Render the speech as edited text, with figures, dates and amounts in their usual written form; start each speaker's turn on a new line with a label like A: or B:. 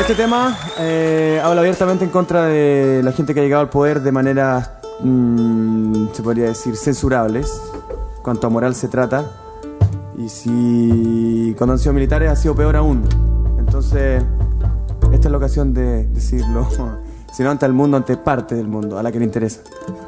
A: Este tema habla abiertamente en contra de la gente que ha llegado al poder de maneras, se podría decir, censurables, cuanto a moral se trata. Y si cuando han sido militares ha sido peor aún. Entonces, esta es la ocasión de decirlo. Si no ante el mundo, ante parte del mundo, a la que le interesa.